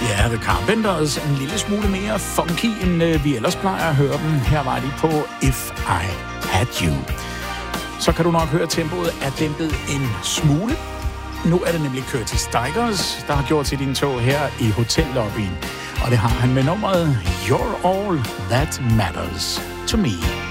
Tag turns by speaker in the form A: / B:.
A: Ja, The Carpenters en lille smule mere funky, end vi ellers plejer at høre dem. Her var de på If I Had You. Så kan du nok høre, at tempoet er dæmpet en smule. Nu er det nemlig Curtis Stigers, der har gjort sit indtog her i hotellobbyen. Og det har han med nummeret You're All That Matters To Me.